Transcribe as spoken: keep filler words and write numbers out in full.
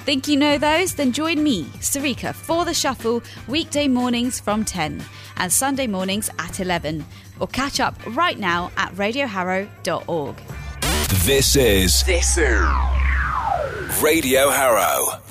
Think you know those? Then join me, Sarika, for The Shuffle weekday mornings from ten and Sunday mornings at eleven. Or catch up right now at radio harrow dot org. This is... This is... Radio Harrow.